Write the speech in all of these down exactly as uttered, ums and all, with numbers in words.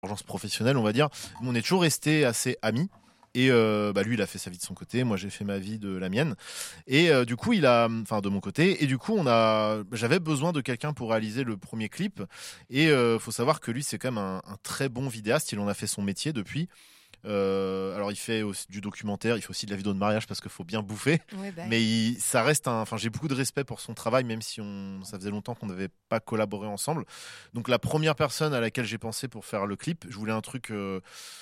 urgence professionnelle, on va dire. Mais on est toujours restés assez amis. Et euh, bah lui, il a fait sa vie de son côté, moi j'ai fait ma vie de la mienne. Et euh, du coup, il a, enfin de mon côté. Et du coup, on a, j'avais besoin de quelqu'un pour réaliser le premier clip. Et euh, faut savoir que lui, c'est quand même un, un très bon vidéaste. Il en a fait son métier depuis. Euh, alors il fait aussi du documentaire, il fait aussi de la vidéo de mariage parce qu'il faut bien bouffer. Oui, bah. Mais il, ça reste un. Enfin, j'ai beaucoup de respect pour son travail, même si on, ça faisait longtemps qu'on n'avait pas collaboré ensemble. Donc la première personne à laquelle j'ai pensé pour faire le clip, je voulais un truc. Euh,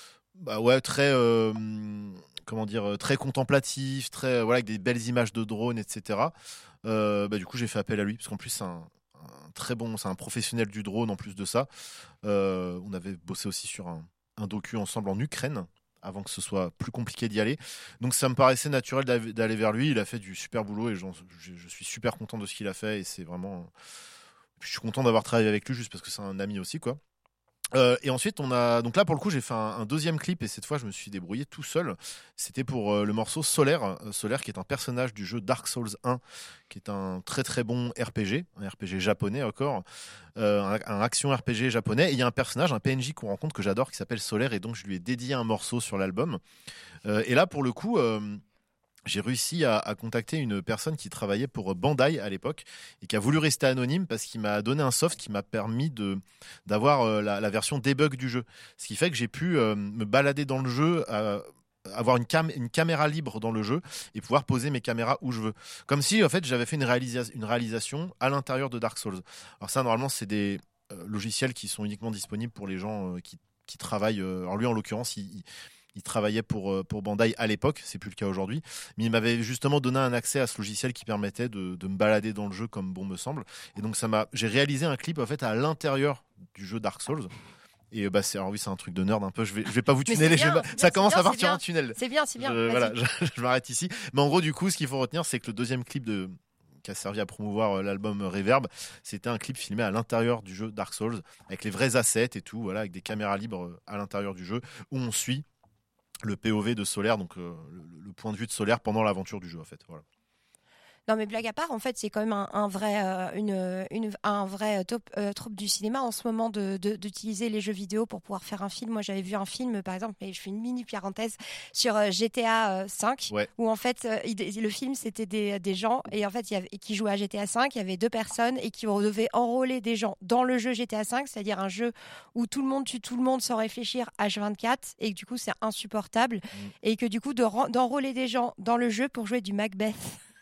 Bah ouais, très euh, comment dire, euh, très contemplatif, très euh, voilà, avec des belles images de drone, et cetera. Euh, bah du coup, j'ai fait appel à lui parce qu'en plus c'est un, un très bon, c'est un professionnel du drone en plus de ça. Euh, on avait bossé aussi sur un, un docu ensemble en Ukraine avant que ce soit plus compliqué d'y aller. Donc ça me paraissait naturel d'av- d'aller vers lui. Il a fait du super boulot et j'en- je, je suis super content de ce qu'il a fait et c'est vraiment. Je suis content d'avoir travaillé avec lui juste parce que c'est un ami aussi quoi. Euh, et ensuite, on a donc là pour le coup, j'ai fait un, un deuxième clip et cette fois, je me suis débrouillé tout seul. C'était pour euh, le morceau Solaire, euh, Solaire qui est un personnage du jeu Dark Souls un, qui est un très très bon R P G, un R P G japonais encore, euh, un, un action R P G japonais. Et il y a un personnage, un P N J qu'on rencontre que j'adore, qui s'appelle Solaire et donc je lui ai dédié un morceau sur l'album. Euh, et là pour le coup. Euh, j'ai réussi à, à contacter une personne qui travaillait pour Bandai à l'époque et qui a voulu rester anonyme parce qu'il m'a donné un soft qui m'a permis de d'avoir euh, la, la version debug du jeu. Ce qui fait que j'ai pu euh, me balader dans le jeu, euh, avoir une, cam- une caméra libre dans le jeu et pouvoir poser mes caméras où je veux. Comme si en fait j'avais fait une, réalisa- une réalisation à l'intérieur de Dark Souls. Alors ça normalement c'est des euh, logiciels qui sont uniquement disponibles pour les gens euh, qui, qui travaillent. Euh, alors lui en l'occurrence il, il il travaillait pour, euh, pour Bandai à l'époque, c'est plus le cas aujourd'hui, mais il m'avait justement donné un accès à ce logiciel qui permettait de, de me balader dans le jeu comme bon me semble. Et donc ça m'a, j'ai réalisé un clip en fait à l'intérieur du jeu Dark Souls. Et euh, bah c'est, alors oui c'est un truc de nerd un peu. Je vais, je vais pas vous Mais tunneler. c'est je vais bien, pas- c'est bien, ça c'est commence bien, à c'est partir bien. en tunnel. C'est bien, c'est bien. Je, Vas-y. voilà, je, je m'arrête ici. Mais en gros du coup, ce qu'il faut retenir, c'est que le deuxième clip de qui a servi à promouvoir euh, l'album Reverb, c'était un clip filmé à l'intérieur du jeu Dark Souls avec les vrais assets et tout, voilà, avec des caméras libres euh, à l'intérieur du jeu où on suit le P O V de Solaire, donc euh, le, le point de vue de Solaire pendant l'aventure du jeu en fait. Voilà. Non, mais blague à part, en fait, c'est quand même un, un vrai, euh, une, une, un vrai top, euh, trope du cinéma en ce moment de, de, d'utiliser les jeux vidéo pour pouvoir faire un film. Moi, j'avais vu un film, par exemple, mais je fais une mini parenthèse sur euh, G T A cinq, Ouais. où en fait, euh, il, le film c'était des, des gens et en fait, il y avait, qui jouaient à G T A cinq. Il y avait deux personnes et qui devaient enrôler des gens dans le jeu G T A cinq, c'est-à-dire un jeu où tout le monde tue tout le monde sans réfléchir H vingt-quatre et que du coup, c'est insupportable Mm. et que du coup, de, d'enrôler des gens dans le jeu pour jouer du Macbeth.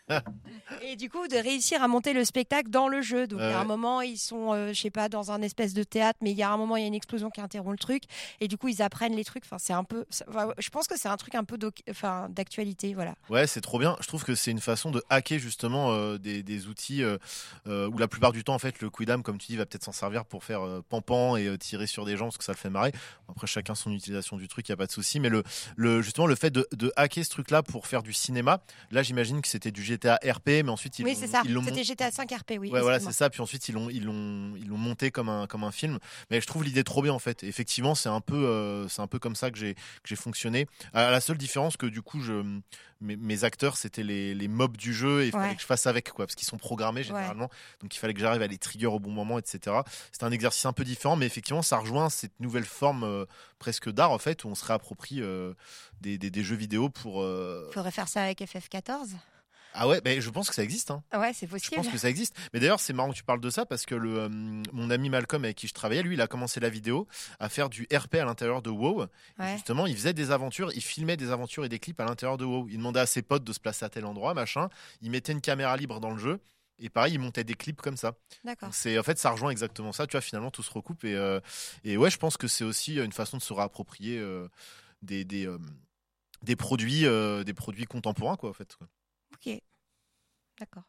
Et du coup, de réussir à monter le spectacle dans le jeu. Donc, Ouais. à un moment, ils sont, euh, je sais pas, dans un espèce de théâtre, mais il y a un moment, il y a une explosion qui interrompt le truc. Et du coup, ils apprennent les trucs. Enfin, c'est un peu. Enfin, je pense que c'est un truc un peu doc- enfin, d'actualité, voilà. Ouais, c'est trop bien. Je trouve que c'est une façon de hacker justement euh, des, des outils euh, euh, où la plupart du temps, en fait, le quidam, comme tu dis, va peut-être s'en servir pour faire euh, pampan et euh, tirer sur des gens parce que ça le fait marrer. Après, chacun son utilisation du truc, il y a pas de souci. Mais le, le justement le fait de, de hacker ce truc-là pour faire du cinéma, là, j'imagine que c'était du G T A R P, mais ensuite ils Oui, l'ont, c'est ça. ils l'ont C'était mon- G T A cinq R P, oui. Ouais, voilà, c'est excuse-moi. ça. Puis ensuite, ils l'ont, ils l'ont, ils l'ont monté comme un, comme un film. Mais je trouve l'idée trop bien, en fait. Et effectivement, c'est un peu, euh, c'est un peu comme ça que j'ai, que j'ai fonctionné. À la seule différence que du coup, je, mes, mes acteurs, c'était les, les mobs du jeu et il fallait Ouais. que je fasse avec, quoi, parce qu'ils sont programmés généralement. Donc il fallait que j'arrive à les trigger au bon moment, et cetera. C'était un exercice un peu différent, mais effectivement, ça rejoint cette nouvelle forme euh, presque d'art, en fait, où on se réapproprie euh, des, des, des jeux vidéo pour. euh, Faudrait faire ça avec F F quatorze. Ah ouais, ben je pense que ça existe, hein. Ouais, c'est Je possible. pense que ça existe. Mais d'ailleurs, c'est marrant que tu parles de ça parce que le, euh, mon ami Malcolm avec qui je travaillais, lui, il a commencé la vidéo à faire du R P à l'intérieur de WoW. Et Ouais. justement, il faisait des aventures, il filmait des aventures et des clips à l'intérieur de WoW. Il demandait à ses potes de se placer à tel endroit, machin. Il mettait une caméra libre dans le jeu. Et pareil, il montait des clips comme ça. D'accord. Donc c'est, en fait, ça rejoint exactement ça. Tu vois, finalement, tout se recoupe. Et, euh, et ouais, je pense que c'est aussi une façon de se réapproprier euh, des, des, euh, des, produits, euh, des produits contemporains, quoi, en fait. Quoi. Ok. D'accord.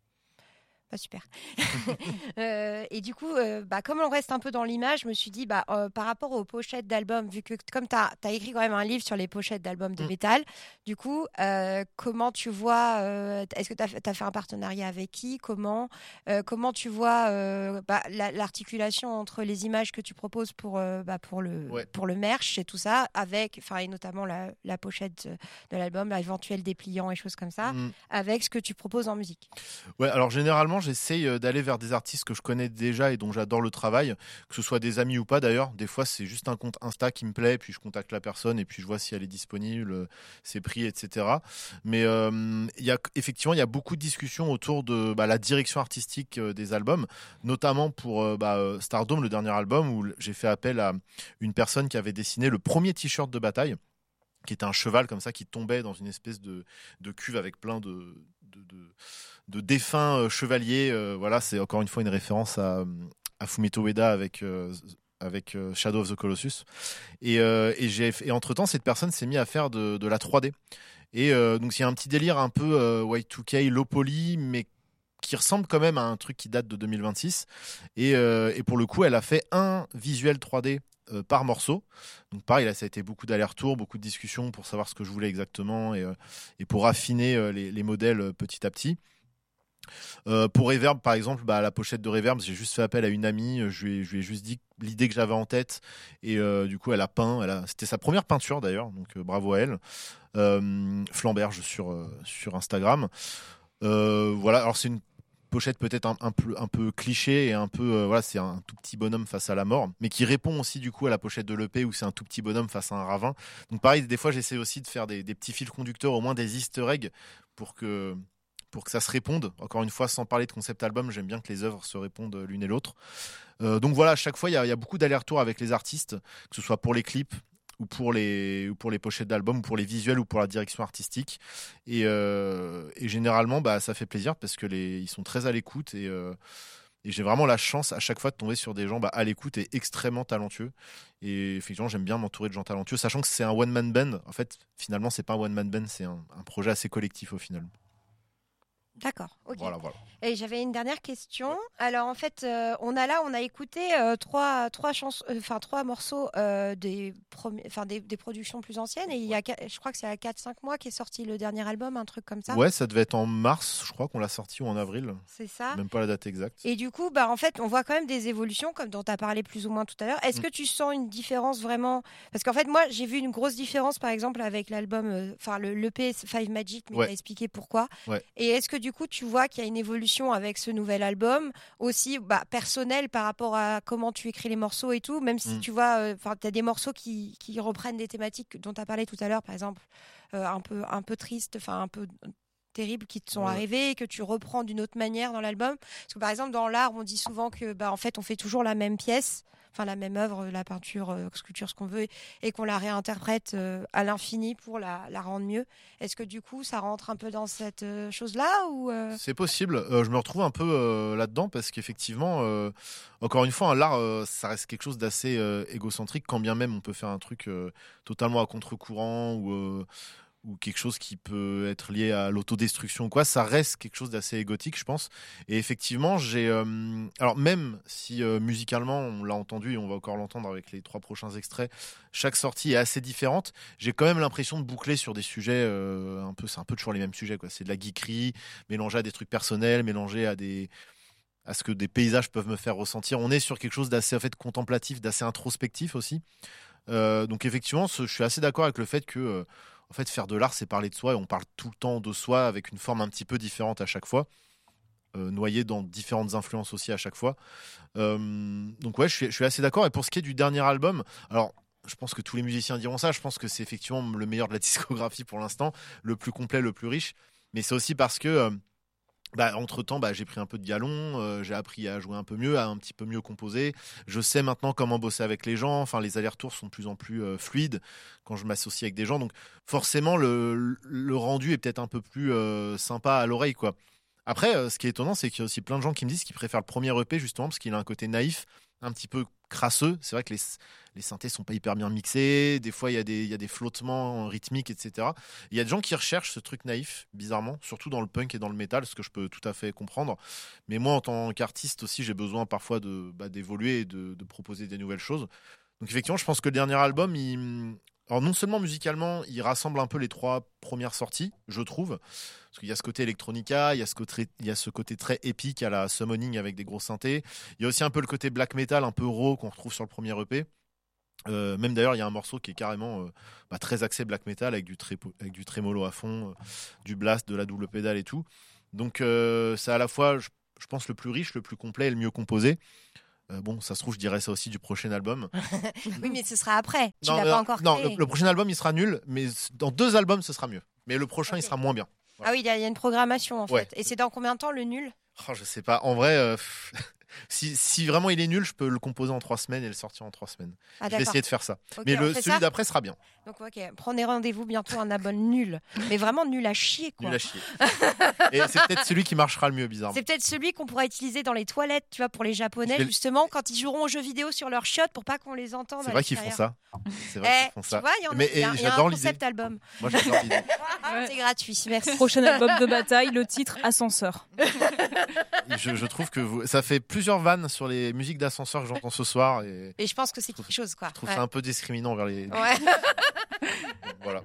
Pas super. Euh, et du coup, euh, bah, comme on reste un peu dans l'image, je me suis dit, bah, euh, par rapport aux pochettes d'albums, vu que comme tu as écrit quand même un livre sur les pochettes d'albums de Mm. métal, du coup, euh, comment tu vois, euh, est-ce que tu as, fait un partenariat avec qui? Comment, euh, comment tu vois euh, bah, la- l'articulation entre les images que tu proposes pour, euh, bah, pour, le, Ouais. pour le merch et tout ça, avec, et notamment la, la pochette de l'album, l'éventuel dépliant et choses comme ça, Mm. avec ce que tu proposes en musique? Ouais, alors généralement, généralement, j'essaye d'aller vers des artistes que je connais déjà et dont j'adore le travail, que ce soit des amis ou pas d'ailleurs. Des fois, c'est juste un compte Insta qui me plaît, puis je contacte la personne et puis je vois si elle est disponible, ses prix, et cetera. Mais euh, y a, effectivement, il y a beaucoup de discussions autour de bah, la direction artistique des albums, notamment pour bah, Stardom, le dernier album, où j'ai fait appel à une personne qui avait dessiné le premier t-shirt de bataille, qui était un cheval comme ça qui tombait dans une espèce de, de cuve avec plein de, de, de, de défunts euh, chevaliers. Euh, voilà, c'est encore une fois une référence à, à Fumito Ueda avec, euh, avec euh, Shadow of the Colossus. Et, euh, et, j'ai, et entre-temps, cette personne s'est mise à faire de, de la trois D. Et euh, donc, il y a un petit délire un peu euh, Y deux K, low poly, mais qui ressemble quand même à un truc qui date de deux mille vingt-six. Et, euh, et pour le coup, elle a fait un visuel trois D Euh, par morceau. Donc pareil, là ça a été beaucoup d'allers-retours, beaucoup de discussions pour savoir ce que je voulais exactement et, euh, et pour affiner euh, les, les modèles euh, petit à petit. Euh, pour Reverb par exemple, bah, la pochette de Reverb, j'ai juste fait appel à une amie, je lui ai, je lui ai juste dit l'idée que j'avais en tête et euh, du coup elle a peint, elle a... c'était sa première peinture d'ailleurs, donc euh, bravo à elle. Euh, Flamberge sur, euh, sur Instagram. Euh, voilà, alors c'est une pochette peut-être un, un peu un peu cliché et un peu euh, voilà, c'est un tout petit bonhomme face à la mort, mais qui répond aussi du coup à la pochette de l'E P où c'est un tout petit bonhomme face à un ravin. Donc pareil, des fois j'essaie aussi de faire des, des petits fils conducteurs, au moins des Easter eggs pour que pour que ça se réponde. Encore une fois, sans parler de concept album, j'aime bien que les œuvres se répondent l'une et l'autre. Euh, donc voilà, à chaque fois il y, y a beaucoup d'allers-retours avec les artistes, que ce soit pour les clips ou pour les ou pour les pochettes d'albums ou pour les visuels ou pour la direction artistique et, euh, et généralement bah ça fait plaisir parce que les ils sont très à l'écoute et, euh, et j'ai vraiment la chance à chaque fois de tomber sur des gens bah, à l'écoute et extrêmement talentueux et effectivement j'aime bien m'entourer de gens talentueux sachant que c'est un one man band. En fait finalement c'est pas un one man band, c'est un, un projet assez collectif au final. D'accord, ok. Voilà, voilà. Et j'avais une dernière question. Alors en fait, euh, on a là, on a écouté euh, trois, trois chansons, enfin euh, trois morceaux euh, des, premi- enfin des, des productions plus anciennes. Et il y a, je crois que c'est à quatre cinq mois qu'est sorti le dernier album, un truc comme ça. Ouais, ça devait être en mars, je crois qu'on l'a sorti ou en avril. C'est ça. Même pas la date exacte. Et du coup, bah en fait, on voit quand même des évolutions, comme dont tu as parlé plus ou moins tout à l'heure. Est-ce Mm. que tu sens une différence vraiment? Parce qu'en fait, moi, j'ai vu une grosse différence, par exemple, avec l'album, enfin euh, le l'E P Five Magic, mais Ouais. tu as expliqué pourquoi. Ouais. Et est-ce que du coup, tu vois qu'il y a une évolution avec ce nouvel album, aussi bah, personnel par rapport à comment tu écris les morceaux et tout, même si Mm. tu vois, enfin, euh, tu as des morceaux qui, qui reprennent des thématiques dont tu as parlé tout à l'heure, par exemple, euh, un peu un peu triste, enfin un peu terribles qui te sont Ouais. arrivés et que tu reprends d'une autre manière dans l'album. Parce que par exemple dans l'art on dit souvent que bah en fait on fait toujours la même pièce, enfin la même œuvre, la peinture, euh, sculpture, ce qu'on veut, et qu'on la réinterprète euh, à l'infini pour la, la rendre mieux. Est-ce que du coup ça rentre un peu dans cette euh, chose-là ou euh... C'est possible. Euh, je me retrouve un peu euh, là-dedans parce qu'effectivement, euh, encore une fois, hein, l'art, euh, ça reste quelque chose d'assez euh, égocentrique, quand bien même on peut faire un truc euh, totalement à contre-courant ou euh, ou quelque chose qui peut être lié à l'autodestruction ou quoi, ça reste quelque chose d'assez égotique, je pense. Et effectivement, j'ai... Euh, alors même si euh, musicalement, on l'a entendu et on va encore l'entendre avec les trois prochains extraits, chaque sortie est assez différente, j'ai quand même l'impression de boucler sur des sujets euh, un peu... C'est un peu toujours les mêmes sujets, quoi. C'est de la geekerie, mélangé à des trucs personnels, mélangé à des... à ce que des paysages peuvent me faire ressentir. On est sur quelque chose d'assez en fait, contemplatif, d'assez introspectif aussi. Euh, donc effectivement, ce, je suis assez d'accord avec le fait que... Euh, en fait, faire de l'art, c'est parler de soi et on parle tout le temps de soi avec une forme un petit peu différente à chaque fois, euh, noyé dans différentes influences aussi à chaque fois. Euh, donc ouais, je suis, je suis assez d'accord. Et pour ce qui est du dernier album, alors je pense que tous les musiciens diront ça, je pense que c'est effectivement le meilleur de la discographie pour l'instant, le plus complet, le plus riche. Mais c'est aussi parce que... Euh, Bah, entre-temps, bah, j'ai pris un peu de galon, euh, j'ai appris à jouer un peu mieux, à un petit peu mieux composer. Je sais maintenant comment bosser avec les gens. Enfin, les allers-retours sont de plus en plus euh, fluides quand je m'associe avec des gens. Donc, forcément, le, le rendu est peut-être un peu plus euh, sympa à l'oreille, quoi. Après, euh, ce qui est étonnant, c'est qu'il y a aussi plein de gens qui me disent qu'ils préfèrent le premier E P justement parce qu'il a un côté naïf, un petit peu crasseux. C'est vrai que les, les synthés sont pas hyper bien mixés. Des fois, il y a des, il y a des flottements rythmiques, et cetera. Il y a des gens qui recherchent ce truc naïf, bizarrement, surtout dans le punk et dans le métal, ce que je peux tout à fait comprendre. Mais moi, en tant qu'artiste aussi, j'ai besoin parfois de, bah, d'évoluer et de, de proposer des nouvelles choses. Donc effectivement, je pense que le dernier album, il... Alors non seulement musicalement, il rassemble un peu les trois premières sorties, je trouve, parce qu'il y a ce côté electronica, il y a ce côté, il y a ce côté très épique à la Summoning avec des gros synthés, il y a aussi un peu le côté black metal, un peu raw qu'on retrouve sur le premier E P. Euh, même d'ailleurs, il y a un morceau qui est carrément euh, bah, très axé black metal avec du, tré- avec du trémolo à fond, euh, du blast, de la double pédale et tout. Donc euh, c'est à la fois... Je je pense, le plus riche, le plus complet et le mieux composé. Euh, bon, ça se trouve, je dirais ça aussi du prochain album. Oui, mais ce sera après. Tu non, l'as mais, pas encore non, créé. le, le prochain album, il sera nul, mais dans deux albums, ce sera mieux. Mais le prochain, Ok. il sera moins bien. Ah oui, il y, a- il y a une programmation en Ouais. fait. Et c'est dans combien de temps le nul? Oh, je sais pas. En vrai, euh, si, si vraiment il est nul, je peux le composer en trois semaines et le sortir en trois semaines. Ah Je vais d'accord. essayer de faire ça. Ok, mais on le, fait celui ça d'après sera bien. Donc ok, prenez rendez-vous bientôt un album nul. Mais vraiment nul à chier quoi. Nul à chier. Et c'est peut-être celui qui marchera le mieux, bizarrement. C'est peut-être celui qu'on pourra utiliser dans les toilettes, tu vois, pour les Japonais, Je vais le- justement, quand ils joueront aux jeux vidéo sur leur shot pour pas qu'on les entende. C'est à vrai qu'ils font l'extérieur. ça. C'est vrai Eh, qu'ils font tu ça. vois, il y en a, Mais- il y a- et il y a un j'adore concept l'idée. album. Moi, j'adore l'idée. Ouais. C'est gratuit, merci. Prochain album de bataille, le titre Ascenseur. Je, je trouve que vous... ça fait plusieurs vannes sur les musiques d'ascenseur que j'entends ce soir et Et je pense que c'est quelque chose, quoi. je trouve Ouais. ça un peu discriminant vers les. Ouais. Donc, voilà.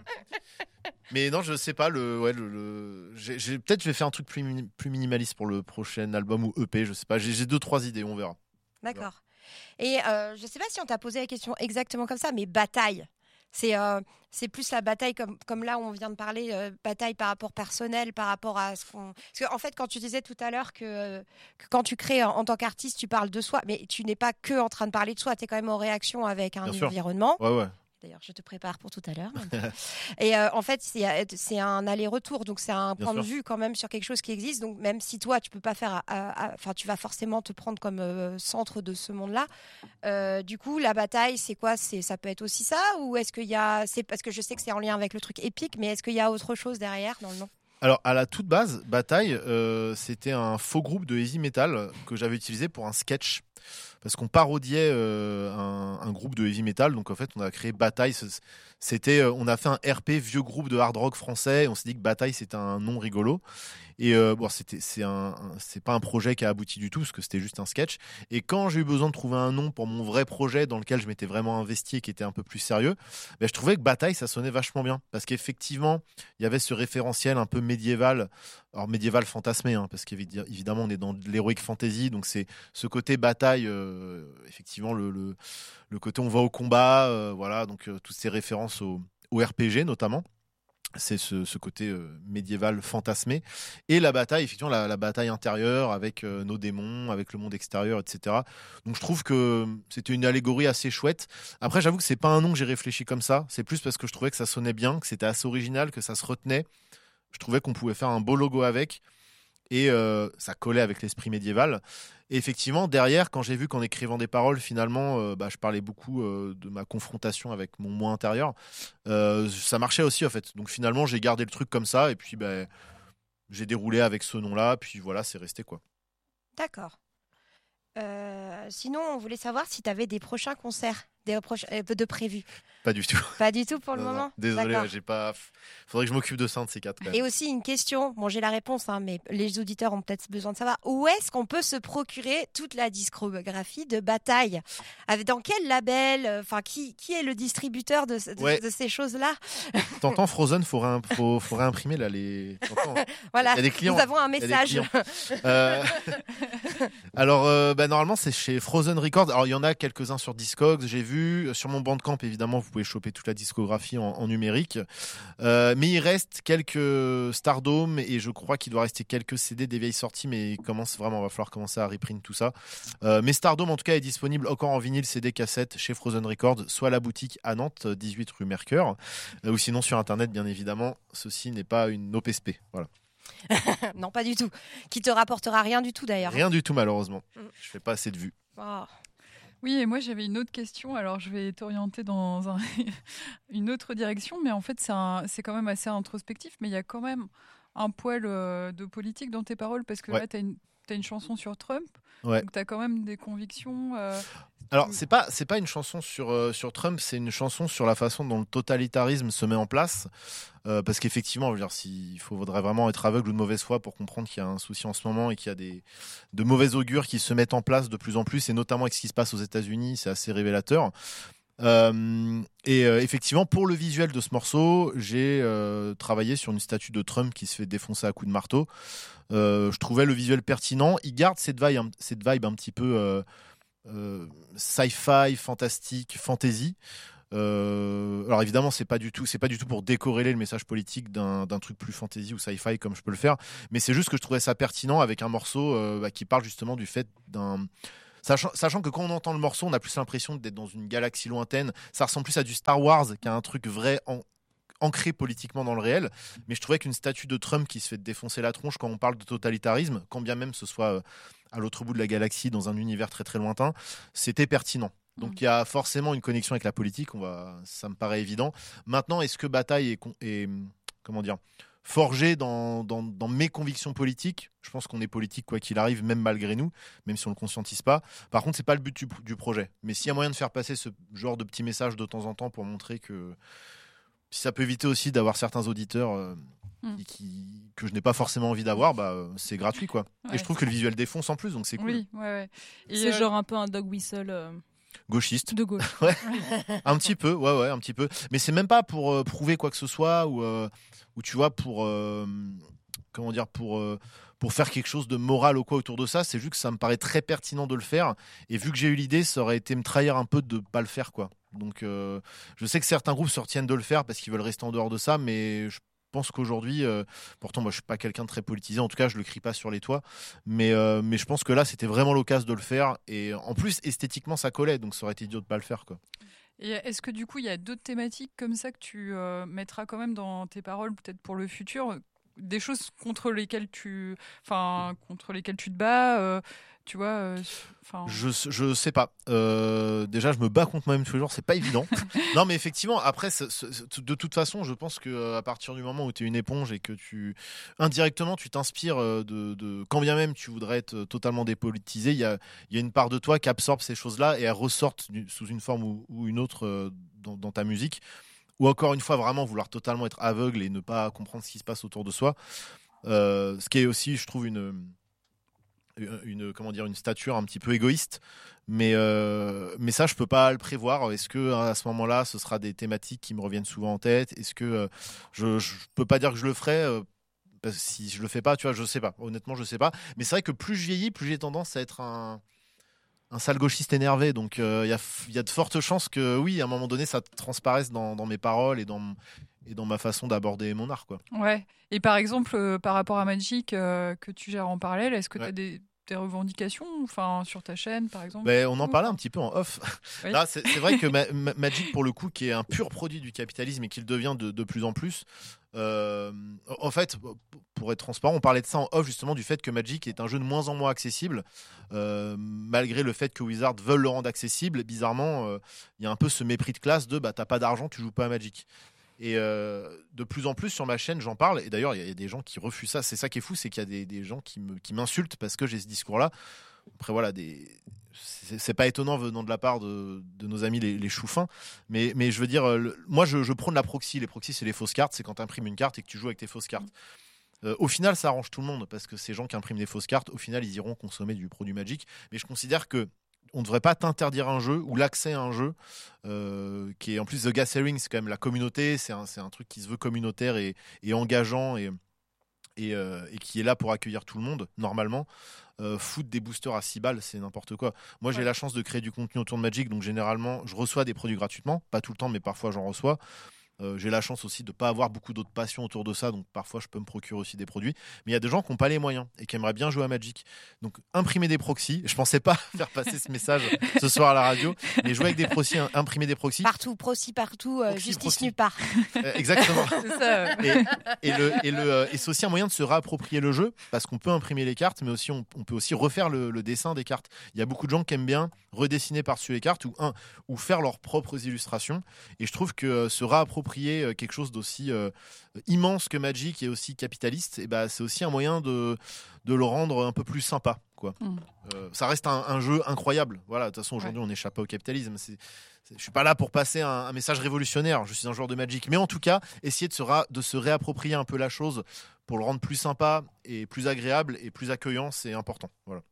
Mais non, je sais pas. Le, ouais, le, le- j'ai, j'ai- peut-être je vais faire un truc plus, mini- plus minimaliste pour le prochain album ou E P. Je sais pas. J'ai, j'ai deux trois idées. On verra. D'accord. Et euh, je sais pas si on t'a posé la question exactement comme ça, mais bataille. C'est euh, c'est plus la bataille comme, comme là où on vient de parler, euh, bataille par rapport personnel, par rapport à ce qu'on... Parce qu'en fait, quand tu disais tout à l'heure que, euh, que quand tu crées en, en tant qu'artiste, tu parles de soi, mais tu n'es pas que en train de parler de soi, tu es quand même en réaction avec un Bien sûr. environnement. Ouais, ouais. D'ailleurs, je te prépare pour tout à l'heure. Et euh, en fait, c'est c'est un aller-retour, donc c'est un Bien point sûr. de vue quand même sur quelque chose qui existe. Donc même si toi, tu peux pas faire, enfin, tu vas forcément te prendre comme euh, centre de ce monde-là. Euh, du coup, la bataille, c'est quoi? C'est ça peut être aussi ça, ou est-ce qu'il y a, c'est parce que je sais que c'est en lien avec le truc épique, mais est-ce qu'il y a autre chose derrière dans le nom? Alors, à la toute base, Bataille, euh, c'était un faux groupe de heavy metal que j'avais utilisé pour un sketch. Parce qu'on parodiait euh, un, un groupe de heavy metal. Donc, en fait, on a créé Bataille. C'était, euh, on a fait un R P vieux groupe de hard rock français. Et on s'est dit que Bataille, c'était un nom rigolo. Et euh, bon, c'était, c'est, un, un- c'est pas un projet qui a abouti du tout, parce que c'était juste un sketch. Et quand j'ai eu besoin de trouver un nom pour mon vrai projet dans lequel je m'étais vraiment investi et qui était un peu plus sérieux, ben, je trouvais que Bataille, ça sonnait vachement bien. Parce qu'effectivement, il y avait ce référentiel un peu médiéval. Alors médiéval fantasmé, hein, parce qu'évidemment, on est dans de l'heroic fantasy. Donc c'est ce côté bataille, euh, effectivement, le, le, le côté on va au combat, euh, voilà. Donc euh, toutes ces références au, au R P G notamment. C'est ce, ce côté euh, médiéval fantasmé. Et la bataille, effectivement, la, la bataille intérieure avec euh, nos démons, avec le monde extérieur, et cetera. Donc je trouve que c'était une allégorie assez chouette. Après, j'avoue que c'est pas un nom que j'ai réfléchi comme ça. C'est plus parce que je trouvais que ça sonnait bien, que c'était assez original, que ça se retenait. Je trouvais qu'on pouvait faire un beau logo avec. Et euh, ça collait avec l'esprit médiéval. Et effectivement, derrière, quand j'ai vu qu'en écrivant des paroles, finalement, euh, bah, je parlais beaucoup euh, de ma confrontation avec mon moi intérieur, euh, ça marchait aussi, en fait. Donc finalement, j'ai gardé le truc comme ça, et puis bah, j'ai déroulé avec ce nom-là, puis voilà, c'est resté, quoi. D'accord. Euh, sinon, on voulait savoir si tu avais des prochains concerts, des proches- euh, de prévus. Pas du tout. Pas du tout pour le Non, non. moment. Désolé, D'accord. ouais, j'ai pas. Faudrait que je m'occupe de ça, un de ces quatre. Quand même. Et aussi une question, bon j'ai la réponse, hein, mais les auditeurs ont peut-être besoin de savoir, où est-ce qu'on peut se procurer toute la discographie de Bataille? Avec, dans quel label? Enfin, qui, qui est le distributeur de, de, Ouais. de ces choses-là? T'entends Frozen, faut, réim- faut, faut réimprimer là les. T'entends Voilà, Il y a des clients. nous avons un Il y a des message. clients. Euh, Alors, euh, bah, normalement, c'est chez Frozen Records. Alors, il y en a quelques-uns sur Discogs, j'ai vu. Sur mon Bandcamp, évidemment, vous pouvez choper toute la discographie en, en numérique. Euh, mais il reste quelques Stardome et je crois qu'il doit rester quelques C D des vieilles sorties, mais il commence vraiment, il va falloir commencer à reprint tout ça. Euh, mais Stardome, en tout cas, est disponible encore en vinyle, C D, cassette chez Frozen Records, soit à la boutique à Nantes, dix-huit rue Mercure, euh, ou sinon sur Internet, bien évidemment. Ceci n'est pas une O P S P. Voilà. Non, pas du tout. Qui te rapportera rien du tout d'ailleurs. Rien du tout, malheureusement. Mm. Je fais pas assez de vues. Oh. Oui, et moi j'avais une autre question. Alors je vais t'orienter dans un- une autre direction, mais en fait c'est un- c'est quand même assez introspectif, mais il y a quand même un poil euh, de politique dans tes paroles, parce que Ouais. là tu as une, t'as une chanson sur Trump, Ouais. donc tu as quand même des convictions. euh, Alors, c'est pas, c'est pas une chanson sur, euh, sur Trump, c'est une chanson sur la façon dont le totalitarisme se met en place. Euh, parce qu'effectivement, je veux dire, s'il faut, faudrait vraiment être aveugle ou de mauvaise foi pour comprendre qu'il y a un souci en ce moment et qu'il y a des, de mauvais augures qui se mettent en place de plus en plus, et notamment avec ce qui se passe aux États-Unis, c'est assez révélateur. Euh, et euh, effectivement, pour le visuel de ce morceau, j'ai euh, travaillé sur une statue de Trump qui se fait défoncer à coups de marteau. Euh, je trouvais le visuel pertinent. Il garde cette vibe, un- cette vibe un petit peu euh, euh, sci-fi, fantastique, fantasy. Euh, alors évidemment, c'est pas du tout, c'est pas du tout pour décorréler le message politique d'un, d'un truc plus fantasy ou sci-fi comme je peux le faire, mais c'est juste que je trouvais ça pertinent avec un morceau euh, bah, qui parle justement du fait d'un Sachant, sachant que quand on entend le morceau, on a plus l'impression d'être dans une galaxie lointaine. Ça ressemble plus à du Star Wars qu'à un truc vrai, en, ancré politiquement dans le réel. Mais je trouvais qu'une statue de Trump qui se fait défoncer la tronche quand on parle de totalitarisme, quand bien même ce soit euh, à l'autre bout de la galaxie, dans un univers très très lointain, c'était pertinent. Donc il y a forcément une connexion avec la politique, on va, ça me paraît évident. Maintenant, est-ce que Bataille est, est comment dire, forgé dans, dans, dans mes convictions politiques? Je pense qu'on est politique quoi qu'il arrive, même malgré nous, même si on le conscientise pas. Par contre, c'est pas le but du, du projet. Mais s'il y a moyen de faire passer ce genre de petits messages de temps en temps pour montrer que si ça peut éviter aussi d'avoir certains auditeurs euh, mm. qui, qui, que je n'ai pas forcément envie d'avoir, bah, c'est gratuit quoi. Ouais, et je trouve que le visuel défonce en plus, donc c'est cool. Oui, ouais, ouais. Et c'est euh... genre un peu un dog whistle. Euh... Gauchiste. De gauche. Ouais. Un petit peu, ouais, ouais, un petit peu. Mais c'est même pas pour euh, prouver quoi que ce soit ou, euh, ou tu vois, pour. Euh, comment dire, pour. Euh, pour faire quelque chose de moral ou quoi autour de ça, c'est juste que ça me paraît très pertinent de le faire. Et vu que j'ai eu l'idée, ça aurait été me trahir un peu de pas le faire, quoi. Donc, euh, je sais que certains groupes se retiennent de le faire parce qu'ils veulent rester en dehors de ça, mais je pense qu'aujourd'hui, euh, pourtant, moi, je suis pas quelqu'un de très politisé. En tout cas, je le crie pas sur les toits, mais euh, mais je pense que là, c'était vraiment l'occasion de le faire. Et en plus, esthétiquement, ça collait, donc ça aurait été idiot de pas le faire, quoi. Et est-ce que du coup, il y a d'autres thématiques comme ça que tu euh, mettras quand même dans tes paroles, peut-être pour le futur? Des choses contre lesquelles tu, enfin, contre lesquelles tu te bats, euh, tu vois. Euh, je je sais pas. Euh, déjà, je me bats contre moi-même tous les jours, c'est pas évident. Non, mais effectivement, après, c'est, c'est, de toute façon, je pense que à partir du moment où tu es une éponge et que tu indirectement tu t'inspires de, de, quand bien même tu voudrais être totalement dépolitisé, il y a, il y a une part de toi qui absorbe ces choses-là et elles ressortent sous une forme ou, ou une autre dans, dans ta musique. Ou encore une fois, vraiment vouloir totalement être aveugle et ne pas comprendre ce qui se passe autour de soi. Euh, ce qui est aussi, je trouve, une, une, comment dire, une stature un petit peu égoïste. Mais, euh, mais ça, je ne peux pas le prévoir. Est-ce qu'à ce moment-là, ce sera des thématiques qui me reviennent souvent en tête? Est-ce que euh, je ne peux pas dire que je le ferai euh, parce que si je ne le fais pas, tu vois, je ne sais pas. Honnêtement, je ne sais pas. Mais c'est vrai que plus je vieillis, plus j'ai tendance à être un... un sale gauchiste énervé, donc il euh, y, a, y a de fortes chances que oui, à un moment donné, ça transparaisse dans, dans mes paroles et dans, et dans ma façon d'aborder mon art, quoi. Ouais. Et par exemple, euh, par rapport à Magic euh, que tu gères en parallèle, est-ce que ouais. tu as des, des revendications, enfin sur ta chaîne, par exemple? Ben, on en parlait un petit peu en off. Oui. Là, c'est, c'est vrai que ma, ma, Magic, pour le coup, qui est un pur produit du capitalisme et qui le devient de, de plus en plus. Euh, en fait, pour être transparent, on parlait de ça en off justement du fait que Magic est un jeu de moins en moins accessible, euh, malgré le fait que Wizards veulent le rendre accessible. Bizarrement, il euh, y a un peu ce mépris de classe de bah t'as pas d'argent, tu joues pas à Magic. Et euh, de plus en plus sur ma chaîne, j'en parle. Et d'ailleurs, il y, y a des gens qui refusent ça. C'est ça qui est fou, c'est qu'il y a des, des gens qui, me, qui m'insultent parce que j'ai ce discours-là. Après voilà, des... c'est, c'est pas étonnant venant de la part de, de nos amis les, les choufins, mais, mais je veux dire, le, moi je, je prône la proxy. Les proxys, c'est les fausses cartes, c'est quand tu imprimes une carte et que tu joues avec tes fausses cartes. Euh, au final, ça arrange tout le monde parce que ces gens qui impriment des fausses cartes, au final, ils iront consommer du produit Magic. Mais je considère que on ne devrait pas t'interdire un jeu ou l'accès à un jeu euh, qui est en plus The Gathering, c'est quand même la communauté, c'est un, c'est un truc qui se veut communautaire et, et engageant et Et, euh, et qui est là pour accueillir tout le monde, normalement. Euh, foutre des boosters à six balles, c'est n'importe quoi. Moi, j'ai ouais. la chance de créer du contenu autour de Magic, donc généralement, je reçois des produits gratuitement. Pas tout le temps, mais parfois, j'en reçois. Euh, j'ai la chance aussi de ne pas avoir beaucoup d'autres passions autour de ça, donc parfois je peux me procurer aussi des produits. Mais il y a des gens qui n'ont pas les moyens et qui aimeraient bien jouer à Magic. Donc imprimer des proxys, je ne pensais pas faire passer ce message ce soir à la radio, mais jouer avec des proxys, imprimer des proxys. Partout, proxy partout, euh, proxy, justice proxy. Nulle part. Euh, exactement. C'est ça. Et, et, le, et, le, et c'est aussi un moyen de se réapproprier le jeu, parce qu'on peut imprimer les cartes, mais aussi on, on peut aussi refaire le, le dessin des cartes. Il y a beaucoup de gens qui aiment bien redessiner par-dessus les cartes ou, un, ou faire leurs propres illustrations. Et je trouve que euh, se réapproprier quelque chose d'aussi euh, immense que Magic et aussi capitaliste, et bah, c'est aussi un moyen de, de le rendre un peu plus sympa, quoi. Mm. Euh, ça reste un, un jeu incroyable. Voilà, de toute façon, aujourd'hui, ouais. on n'échappe pas au capitalisme. C'est, c'est, je suis pas là pour passer un, un message révolutionnaire. Je suis un joueur de Magic. Mais en tout cas, essayer de se, ra- de se réapproprier un peu la chose pour le rendre plus sympa et plus agréable et plus accueillant, c'est important. Voilà.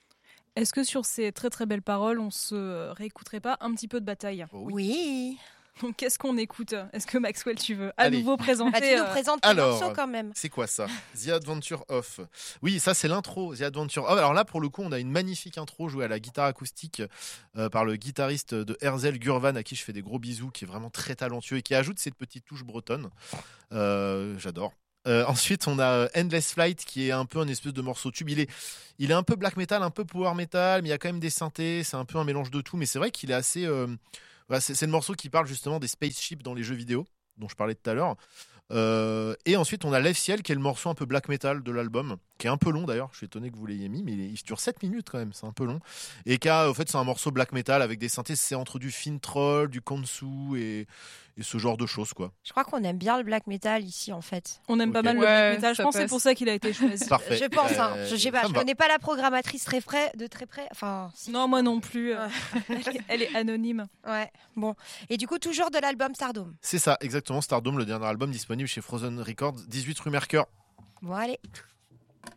Est-ce que sur ces très très belles paroles, on se réécouterait pas un petit peu de Bataille ? Oh oui. oui. Donc, qu'est-ce qu'on écoute ? Est-ce que Maxwell, tu veux à Allez. nouveau présenter Bah, tu nous euh, présentes ton alors, morceau quand même. C'est quoi ça ? The Adventure of. Oui, ça c'est l'intro. The Adventure of. Alors là, pour le coup, on a une magnifique intro jouée à la guitare acoustique euh, par le guitariste de Herzl Gurvan, à qui je fais des gros bisous, qui est vraiment très talentueux et qui ajoute cette petite touche bretonne. Euh, j'adore. Euh, ensuite, on a Endless Flight, qui est un peu un espèce de morceau tube. Il est, il est un peu black metal, un peu power metal, mais il y a quand même des synthés. C'est un peu un mélange de tout, mais c'est vrai qu'il est assez. Euh, voilà, c'est, c'est le morceau qui parle justement des spaceships dans les jeux vidéo, dont je parlais tout à l'heure. Euh, et ensuite, on a Left Ciel, qui est le morceau un peu black metal de l'album, qui est un peu long d'ailleurs. Je suis étonné que vous l'ayez mis, mais il dure sept minutes quand même, c'est un peu long. Et qui a, en fait, c'est un morceau black metal avec des synthés. C'est entre du Fintroll, du Konsu et, et ce genre de choses, quoi. Je crois qu'on aime bien le black metal ici, en fait. On aime Ok. pas mal le Ouais, black metal. Je ça pense que c'est passe. pour ça qu'il a été choisi. Parfait. Je pense, hein. Euh, Je sais pas, ça je me va. connais pas la programmatrice très près, de très près. Enfin, si. Non, moi non plus. euh, elle, est, elle est anonyme. Ouais, bon. Et du coup, toujours de l'album Stardome. C'est ça, exactement. Stardome, le dernier album disponible chez Frozen Records, dix-huit rue Mercure. Bon, allez.